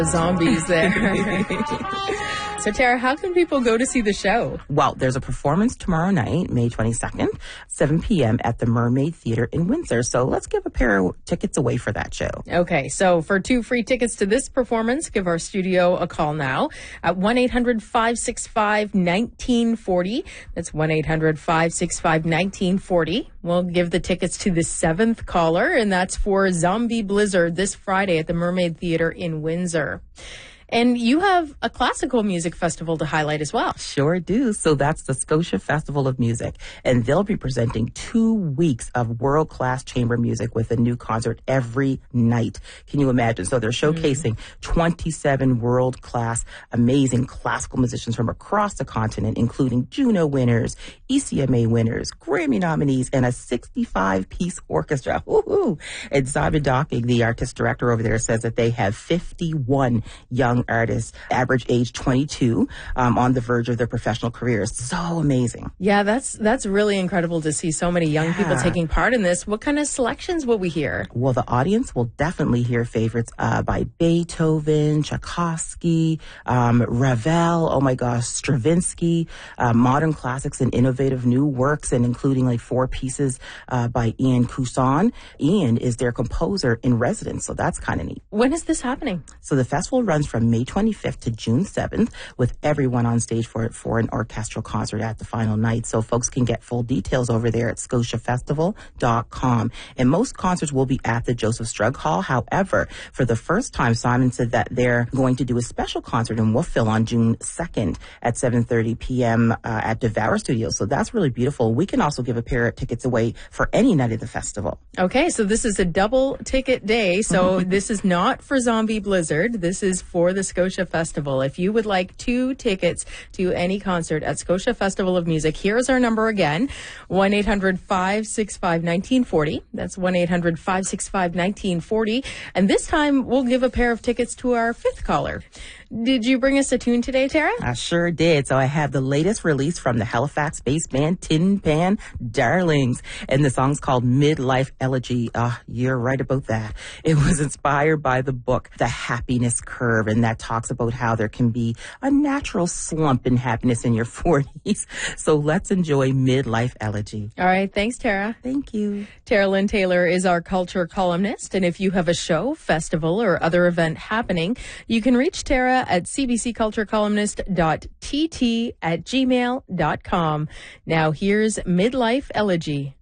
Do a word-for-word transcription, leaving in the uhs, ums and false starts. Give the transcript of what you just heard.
Zombies there. So, Tara, how can people go to see the show? Well, there's a performance tomorrow night, May twenty-second, seven p.m. at the Mermaid Theatre in Windsor. So let's give a pair of tickets away for that show. Okay, so for two free tickets to this performance, give our studio a call now at one eight hundred five six five one nine four zero. That's one eight hundred five six five one nine four zero. We'll give the tickets to the seventh caller, and that's for Zombie Blizzard this Friday at the Mermaid Theatre in Windsor. And you have a classical music festival to highlight as well. Sure do. So that's the Scotia Festival of Music. And they'll be presenting two weeks of world-class chamber music with a new concert every night. Can you imagine? So they're showcasing mm. twenty-seven world-class, amazing classical musicians from across the continent, including Juno winners, E C M A winners, Grammy nominees, and a sixty-five piece orchestra. Woohoo! And Simon Docking, the artist director over there, says that they have fifty-one young artists, average age twenty-two, um, on the verge of their professional careers. So amazing. Yeah, that's that's really incredible to see so many young yeah. people taking part in this. What kind of selections will we hear? Well, the audience will definitely hear favorites uh, by Beethoven, Tchaikovsky, um, Ravel, oh my gosh, Stravinsky, uh, modern classics and innovative new works, and including like four pieces uh, by Ian Couson. Ian is their composer in residence, so that's kind of neat. When is this happening? So the festival runs from May twenty-fifth to June seventh, with everyone on stage for for an orchestral concert at the final night. So folks can get full details over there at scotia festival dot com. And most concerts will be at the Joseph Strug Hall. However, for the first time, Simon said that they're going to do a special concert in Wolfville on June second at seven thirty p.m. Uh, at Devour Studios. So that's really beautiful. We can also give a pair of tickets away for any night of the festival. Okay, so this is a double ticket day. So this is not for Zombie Blizzard. This is for the Scotia Festival. If you would like two tickets to any concert at Scotia Festival of Music, here's our number again, one eight hundred five six five one nine four zero. That's one eight hundred five six five one nine four zero. And this time, we'll give a pair of tickets to our fifth caller. Did you bring us a tune today, Tara? I sure did. So I have the latest release from the Halifax-based band Tin Pan Darlings. And the song's called Midlife Elegy. Ah, uh, you're right about that. It was inspired by the book, The Happiness Curve, and that talks about how there can be a natural slump in happiness in your forties. So let's enjoy Midlife Elegy. All right. Thanks, Tara. Thank you. Tara Lynn Taylor is our culture columnist. And if you have a show, festival, or other event happening, you can reach Tara at c b c culture columnist dot t t at gmail dot com. Now here's Midlife Elegy.